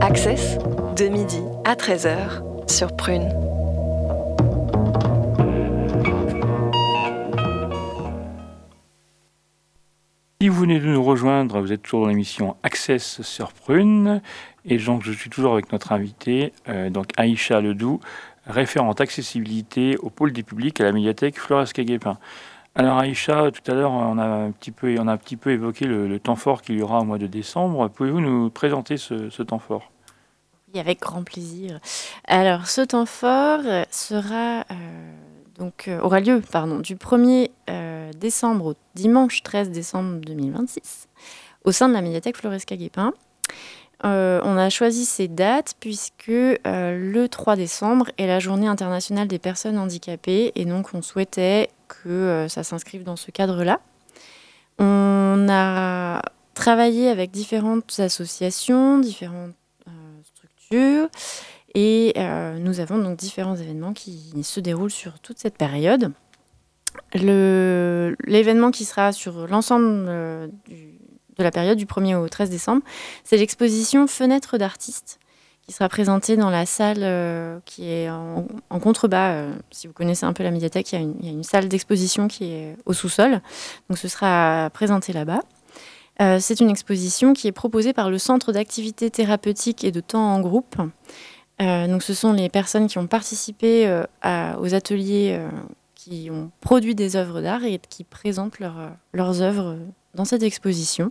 Access, de midi à 13h sur Prune. Si vous venez de nous rejoindre, vous êtes toujours dans l'émission Access sur Prune. Et donc, je suis toujours avec notre invitée, donc Aïcha Ledoux, référente accessibilité au pôle des publics à la médiathèque Flores-Caguépin. Alors Aïcha, tout à l'heure, on a un petit peu évoqué le temps fort qu'il y aura au mois de décembre. Pouvez-vous nous présenter ce temps fort ? Oui, avec grand plaisir. Alors, ce temps fort aura lieu du 1er décembre au dimanche 13 décembre 2026 au sein de la médiathèque Flores-Caguépin. On a choisi ces dates puisque le 3 décembre est la journée internationale des personnes handicapées et donc on souhaitait que ça s'inscrive dans ce cadre-là. On a travaillé avec différentes associations, différentes structures et nous avons donc différents événements qui se déroulent sur toute cette période. L'événement qui sera sur l'ensemble de la période du 1er au 13 décembre, c'est l'exposition Fenêtres d'artistes qui sera présentée dans la salle qui est en contrebas. Si vous connaissez un peu la médiathèque, il y a une salle d'exposition qui est au sous-sol. Donc ce sera présenté là-bas. C'est une exposition qui est proposée par le Centre d'activités thérapeutiques et de temps en groupe. Donc ce sont les personnes qui ont participé aux ateliers qui ont produit des œuvres d'art et qui présentent leurs œuvres dans cette exposition.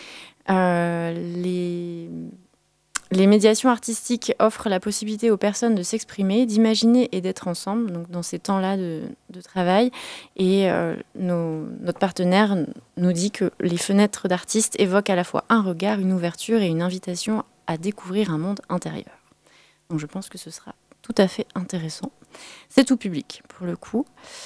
Les médiations artistiques offrent la possibilité aux personnes de s'exprimer, d'imaginer et d'être ensemble, donc dans ces temps-là de travail. Et notre partenaire nous dit que les fenêtres d'artistes évoquent à la fois un regard, une ouverture et une invitation à découvrir un monde intérieur. Donc je pense que ce sera tout à fait intéressant. C'est tout public pour le coup.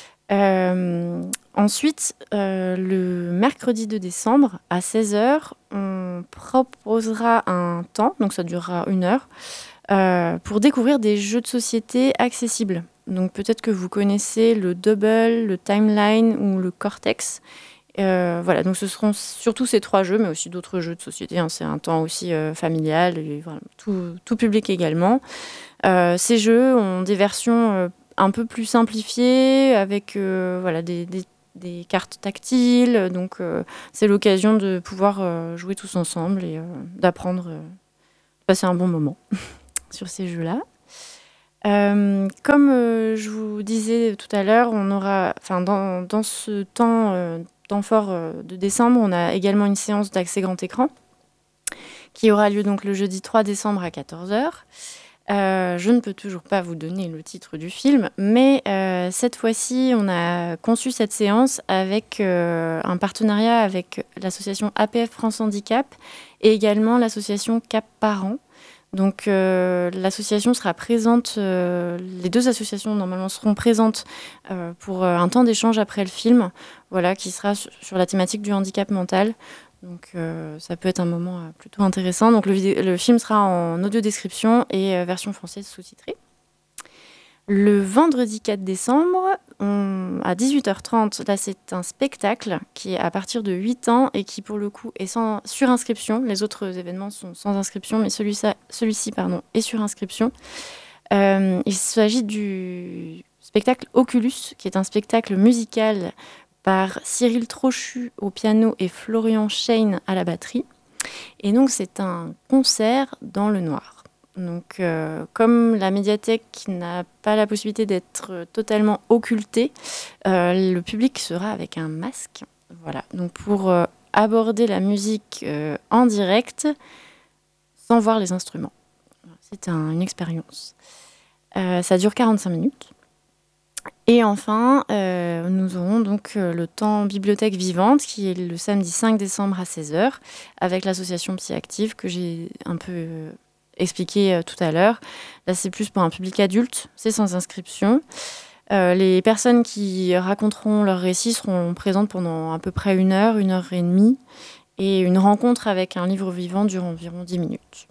Ensuite, le mercredi 2 décembre à 16h, on proposera un temps, donc ça durera 1 heure, pour découvrir des jeux de société accessibles. Donc peut-être que vous connaissez le Double, le Timeline ou le Cortex. Voilà, donc ce seront surtout ces 3 jeux, mais aussi d'autres jeux de société. Hein. C'est un temps aussi familial, et voilà, tout public également. Ces jeux ont des versions un peu plus simplifiées, avec des cartes tactiles. Donc c'est l'occasion de pouvoir jouer tous ensemble et d'apprendre, de passer un bon moment sur ces jeux-là. Comme je vous disais tout à l'heure, on aura, dans ce temps fort de décembre, on a également une séance d'accès grand écran qui aura lieu donc le jeudi 3 décembre à 14h. Je ne peux toujours pas vous donner le titre du film, mais cette fois-ci, on a conçu cette séance avec un partenariat avec l'association APF France Handicap et également l'association Cap Parents. Donc l'association sera présente, les 2 associations normalement seront présentes pour un temps d'échange après le film, voilà, qui sera sur la thématique du handicap mental. Donc ça peut être un moment plutôt intéressant. Donc le film sera en audio description et version française sous-titrée. Le vendredi 4 décembre, à 18h30, là c'est un spectacle qui est à partir de 8 ans et qui pour le coup est sur inscription. Les autres événements sont sans inscription, mais celui-ci est sur inscription. Il s'agit du spectacle Oculus, qui est un spectacle musical par Cyril Trochu au piano et Florian Shane à la batterie. Et donc c'est un concert dans le noir. Donc comme la médiathèque n'a pas la possibilité d'être totalement occultée, le public sera avec un masque. Voilà. Donc pour aborder la musique en direct sans voir les instruments. C'est une expérience. Ça dure 45 minutes. Et enfin, nous aurons donc le temps bibliothèque vivante qui est le samedi 5 décembre à 16h avec l'association Psyactive que j'ai un peu expliqué tout à l'heure. Là, c'est plus pour un public adulte, c'est sans inscription. Les personnes qui raconteront leurs récits seront présentes pendant à peu près 1 heure, 1 heure et demie, et une rencontre avec un livre vivant dure environ 10 minutes.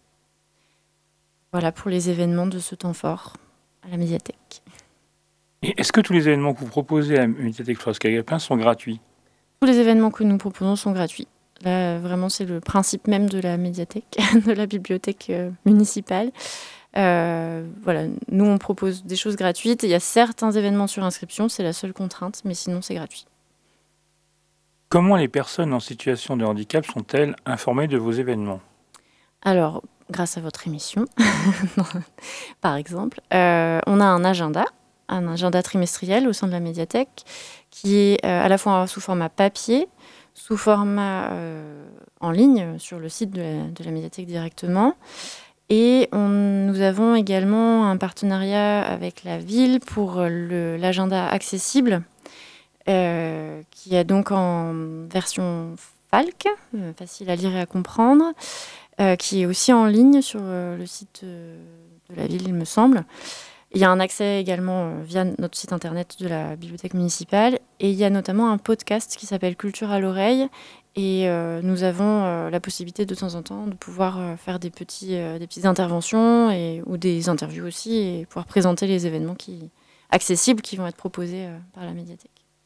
Voilà pour les événements de ce temps fort à la médiathèque. Et est-ce que tous les événements que vous proposez à la médiathèque Flores-Caguépin sont gratuits ? Tous les événements que nous proposons sont gratuits. Là, vraiment, c'est le principe même de la médiathèque, de la bibliothèque municipale. Voilà, nous, on propose des choses gratuites. Il y a certains événements sur inscription, c'est la seule contrainte, mais sinon, c'est gratuit. Comment les personnes en situation de handicap sont-elles informées de vos événements? Alors, grâce à votre émission, par exemple, on a un agenda trimestriel au sein de la médiathèque, qui est à la fois sous format papier, sous format en ligne sur le site de la médiathèque directement. Et nous avons également un partenariat avec la ville pour l'agenda accessible, qui est donc en version FALC, facile à lire et à comprendre, qui est aussi en ligne sur le site de la ville, il me semble. Il y a un accès également via notre site internet de la bibliothèque municipale. Et il y a notamment un podcast qui s'appelle Culture à l'oreille. Et nous avons la possibilité de temps en temps de pouvoir faire des petites interventions ou des interviews aussi et pouvoir présenter les événements accessibles qui vont être proposés par la médiathèque.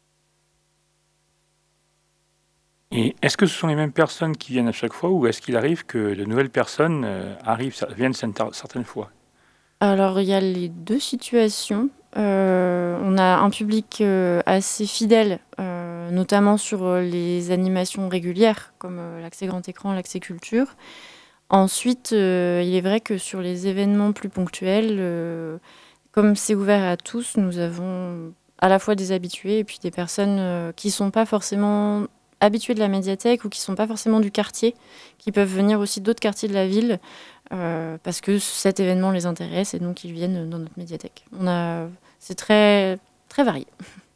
Et est-ce que ce sont les mêmes personnes qui viennent à chaque fois ou est-ce qu'il arrive que de nouvelles personnes viennent certaines fois? Alors, il y a les deux situations. On a un public assez fidèle, notamment sur les animations régulières, comme l'accès grand écran, l'accès culture. Ensuite, il est vrai que sur les événements plus ponctuels, comme c'est ouvert à tous, nous avons à la fois des habitués et puis des personnes qui ne sont pas forcément habitués de la médiathèque ou qui ne sont pas forcément du quartier, qui peuvent venir aussi d'autres quartiers de la ville parce que cet événement les intéresse et donc ils viennent dans notre médiathèque. C'est très, très varié.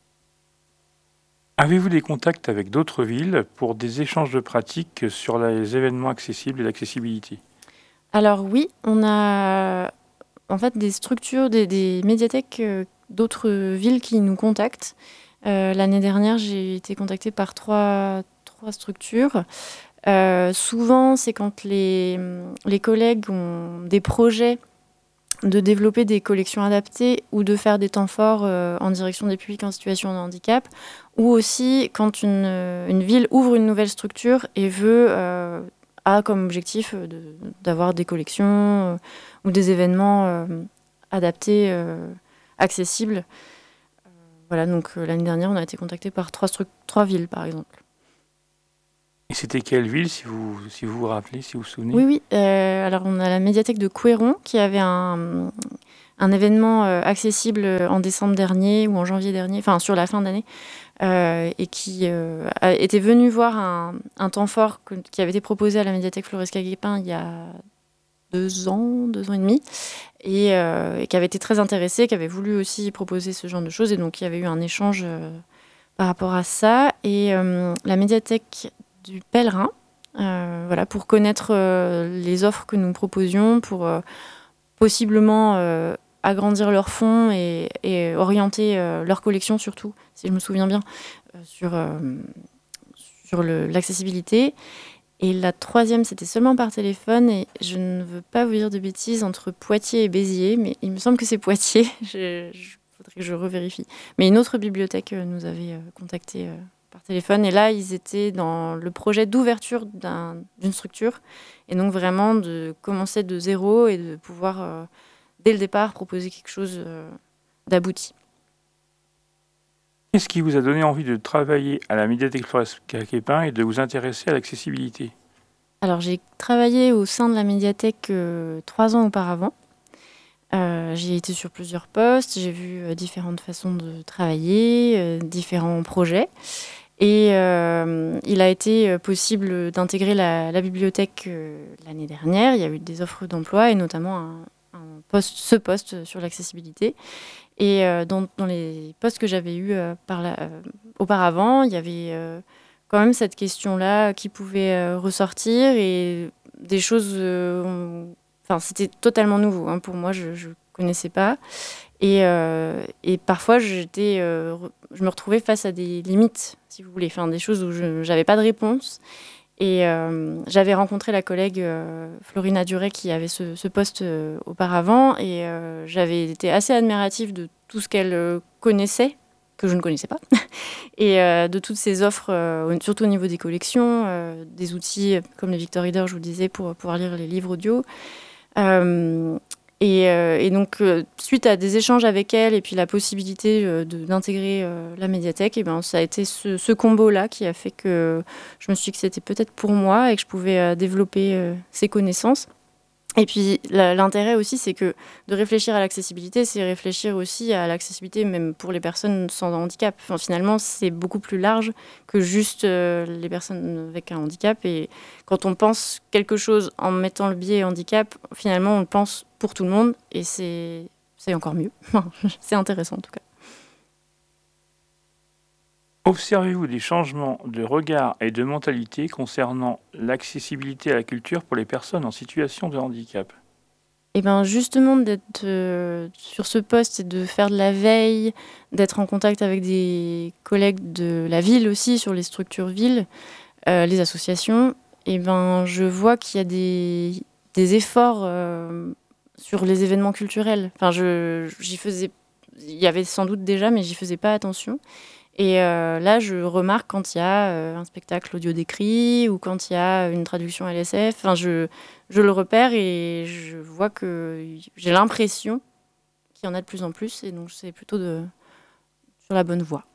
Avez-vous des contacts avec d'autres villes pour des échanges de pratiques sur les événements accessibles et l'accessibilité? Alors oui, on a en fait des structures, des médiathèques d'autres villes qui nous contactent. L'année dernière, j'ai été contactée par trois structures. Souvent, c'est quand les collègues ont des projets de développer des collections adaptées ou de faire des temps forts en direction des publics en situation de handicap, ou aussi quand une ville ouvre une nouvelle structure et a comme objectif d'avoir des collections ou des événements adaptés, accessibles. Voilà, donc l'année dernière, on a été contacté par trois villes, par exemple. Et c'était quelle ville, si vous vous rappelez, si vous vous souvenez? Oui. Alors, on a la médiathèque de Couéron qui avait un événement accessible en décembre dernier ou en janvier dernier, enfin sur la fin d'année, et qui était venu voir un temps fort qui avait été proposé à la médiathèque Floresca-Guépin il y a 2 ans et demi, et qui avait été très intéressé, qui avait voulu aussi proposer ce genre de choses, et donc il y avait eu un échange par rapport à ça. Et la médiathèque du Pèlerin, voilà, pour connaître les offres que nous proposions, pour possiblement agrandir leurs fonds et orienter leur collection surtout, si je me souviens bien, sur l'accessibilité. Et la troisième, c'était seulement par téléphone, et je ne veux pas vous dire de bêtises, entre Poitiers et Béziers, mais il me semble que c'est Poitiers, faudrait que je revérifie. Mais une autre bibliothèque nous avait contacté par téléphone, et là, ils étaient dans le projet d'ouverture d'une structure, et donc vraiment de commencer de zéro et de pouvoir, dès le départ, proposer quelque chose d'abouti. Qu'est-ce qui vous a donné envie de travailler à la médiathèque Floresca-Guépin et de vous intéresser à l'accessibilité? Alors, j'ai travaillé au sein de la médiathèque 3 ans auparavant. J'ai été sur plusieurs postes, j'ai vu différentes façons de travailler, différents projets. Et il a été possible d'intégrer la bibliothèque l'année dernière. Il y a eu des offres d'emploi et notamment ce poste sur l'accessibilité. Et dans les postes que j'avais eus auparavant, il y avait quand même cette question-là qui pouvait ressortir et des choses... c'était totalement nouveau. Hein, pour moi, je ne connaissais pas. Et parfois, je me retrouvais face à des limites, si vous voulez. Enfin, des choses où je n'avais pas de réponse. Et j'avais rencontré la collègue Florina Duret qui avait ce poste auparavant, et j'avais été assez admirative de tout ce qu'elle connaissait que je ne connaissais pas, et de toutes ces offres, surtout au niveau des collections, des outils comme le Victor Reader, je vous disais, pour pouvoir lire les livres audio. Et donc, suite à des échanges avec elle et puis la possibilité d'intégrer la médiathèque, et ben, ça a été ce combo-là qui a fait que je me suis dit que c'était peut-être pour moi et que je pouvais développer ces connaissances. Et puis l'intérêt aussi, c'est que de réfléchir à l'accessibilité, c'est réfléchir aussi à l'accessibilité même pour les personnes sans handicap. Enfin, finalement, c'est beaucoup plus large que juste les personnes avec un handicap. Et quand on pense quelque chose en mettant le biais handicap, finalement, on le pense pour tout le monde. Et c'est encore mieux. C'est intéressant en tout cas. Observez-vous des changements de regard et de mentalité concernant l'accessibilité à la culture pour les personnes en situation de handicap? Et bien justement d'être sur ce poste et de faire de la veille, d'être en contact avec des collègues de la ville aussi, sur les structures villes, les associations, et ben je vois qu'il y a des efforts sur les événements culturels. Enfin, j'y faisais, il y avait sans doute déjà, mais j'y faisais pas attention. Et là, je remarque quand il y a un spectacle audio décrit ou quand il y a une traduction LSF. Enfin, je le repère et je vois que j'ai l'impression qu'il y en a de plus en plus. Et donc, c'est plutôt sur la bonne voie.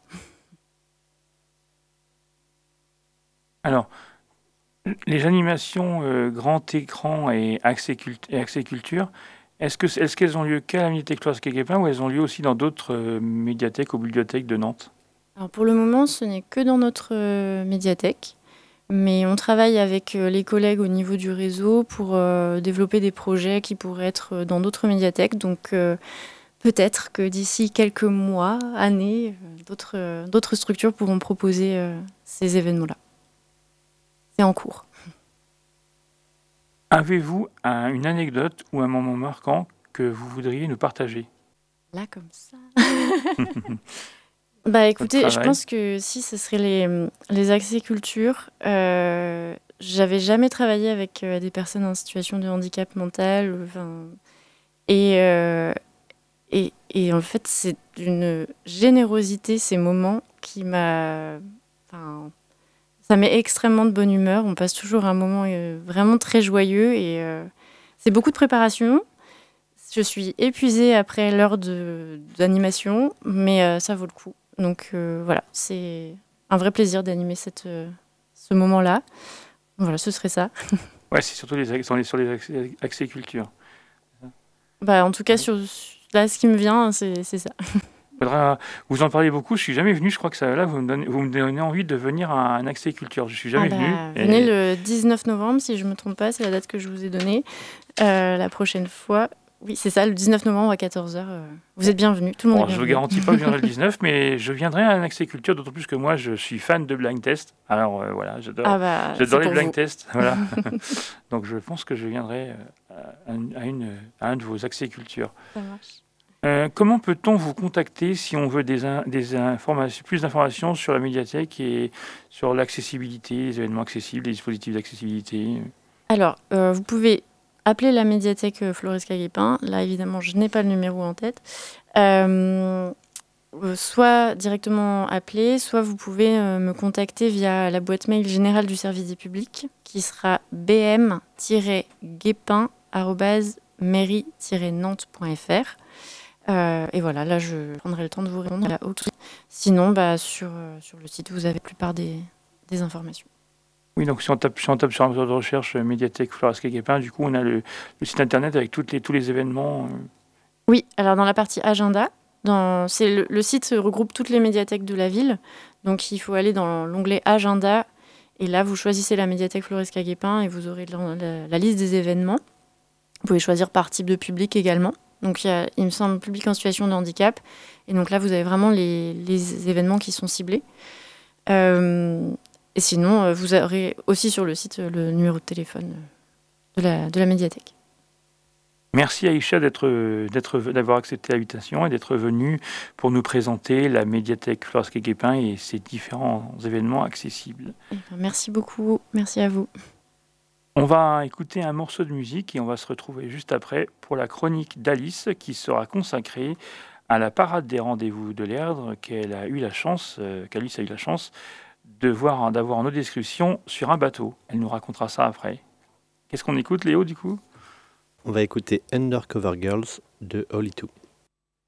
Alors, les animations grand écran et accès culture, est-ce qu'elles ont lieu qu'à la médiathèque Floresca-Guépin ou elles ont lieu aussi dans d'autres médiathèques ou bibliothèques de Nantes? Alors, pour le moment, ce n'est que dans notre médiathèque. Mais on travaille avec les collègues au niveau du réseau pour développer des projets qui pourraient être dans d'autres médiathèques. Donc, peut-être que d'ici quelques mois, années, d'autres structures pourront proposer ces événements-là. C'est en cours. Avez-vous une anecdote ou un moment marquant que vous voudriez nous partager? Là, comme ça. Bah écoutez, je pense que si ce serait les accès culture, j'avais jamais travaillé avec des personnes en situation de handicap mental. Et en fait, c'est d'une générosité ces moments qui m'a. Enfin, ça met extrêmement de bonne humeur. On passe toujours un moment vraiment très joyeux et c'est beaucoup de préparation. Je suis épuisée après l'heure d'animation, mais ça vaut le coup. Donc voilà, c'est un vrai plaisir d'animer ce moment-là. Voilà, ce serait ça. Ouais, c'est surtout sur les accès culture. Bah, en tout cas, là, ce qui me vient, c'est ça. Vous en parlez beaucoup, je suis jamais venu, je crois que ça, là, vous me donnez envie de venir à un accès culture. Je suis jamais venu. Venez le 19 novembre, si je ne me trompe pas, c'est la date que je vous ai donnée. La prochaine fois. Oui, c'est ça, le 19 novembre à 14h. Vous êtes bienvenus, tout le monde est bienvenu. Je ne vous garantis pas que je viendrai le 19, mais je viendrai à un accès culture, d'autant plus que moi, je suis fan de blind test. Alors voilà, j'adore les blind tests. Voilà. Donc je pense que je viendrai à un de vos accès culture. Ça marche. Comment peut-on vous contacter si on veut plus d'informations sur la médiathèque et sur l'accessibilité, les événements accessibles, les dispositifs d'accessibilité? Alors, vous pouvez appeler la médiathèque Floresca-Guépin. Là, évidemment, je n'ai pas le numéro en tête. Soit directement appeler, soit vous pouvez me contacter via la boîte mail générale du service des publics, qui sera bm-guépin@mairie-nantes.fr. Et voilà, là, je prendrai le temps de vous répondre. Sinon, sur le site, vous avez la plupart des informations. Oui, donc si on tape sur un moteur de recherche médiathèque Floresca-Guépin, du coup, on a le site internet avec tous les événements. Oui, alors dans la partie agenda, le site regroupe toutes les médiathèques de la ville. Donc il faut aller dans l'onglet agenda. Et là, vous choisissez la médiathèque Floresca-Guépin et vous aurez la liste des événements. Vous pouvez choisir par type de public également. Donc il me semble, public en situation de handicap. Et donc là, vous avez vraiment les événements qui sont ciblés. Et sinon, vous aurez aussi sur le site le numéro de téléphone de la médiathèque. Merci Aïcha d'avoir accepté l'invitation et d'être venue pour nous présenter la médiathèque Floresca-Guépin et ses différents événements accessibles. Merci beaucoup, merci à vous. On va écouter un morceau de musique et on va se retrouver juste après pour la chronique d'Alice qui sera consacrée à la parade des rendez-vous de l'Erdre qu'Alice a eu la chance d'avoir en audio-description sur un bateau. Elle nous racontera ça après. Qu'est-ce qu'on écoute, Léo, du coup ? On va écouter Undercover Girls de Holly 2.